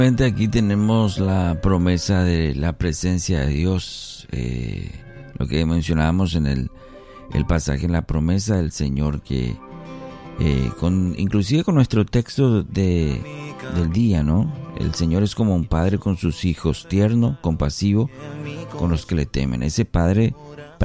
Aquí tenemos la promesa de la presencia de Dios, lo que mencionábamos en el pasaje, en la promesa del Señor, que inclusive con nuestro texto del día, ¿no? El Señor es como un padre con sus hijos, tierno, compasivo con los que le temen. Ese padre